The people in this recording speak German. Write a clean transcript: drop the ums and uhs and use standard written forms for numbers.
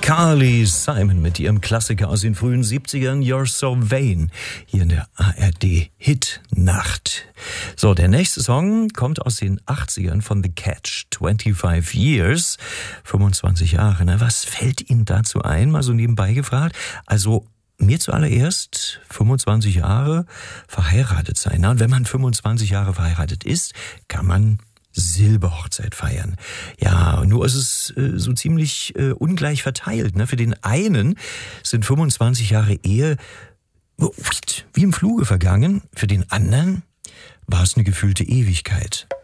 Carly Simon mit ihrem Klassiker aus den frühen 70ern, You're So Vain, hier in der ARD-Hit-Nacht. So, der nächste Song kommt aus den 80ern von The Catch, 25 Years, 25 Jahre. Na, was fällt Ihnen dazu ein? Mal so nebenbei gefragt. Also, mir zuallererst 25 Jahre verheiratet sein. Na, und wenn man 25 Jahre verheiratet ist, kann man Silberhochzeit feiern. Ja, nur ist es so ziemlich ungleich verteilt. Ne? Für den einen sind 25 Jahre Ehe wie im Fluge vergangen. Für den anderen war es eine gefühlte Ewigkeit.